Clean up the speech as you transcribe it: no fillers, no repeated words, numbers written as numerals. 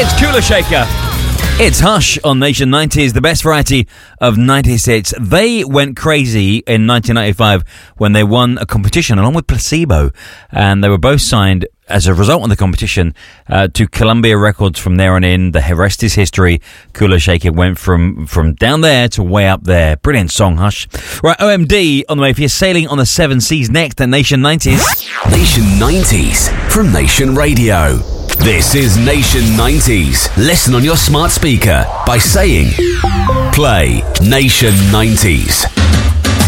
It's Kula Shaker. It's Hush on Nation 90s, the best variety of 90s hits. They went crazy in 1995 when they won a competition along with Placebo, and they were both signed as a result of the competition to Columbia Records. From there on in, the rest is history. Kula Shaker went from down there to way up there. Brilliant song, Hush. Right, OMD on the way for you, sailing on the seven seas next at Nation 90s. Nation 90s from Nation Radio. This is Nation 90s. Listen on your smart speaker by saying, play Nation 90s.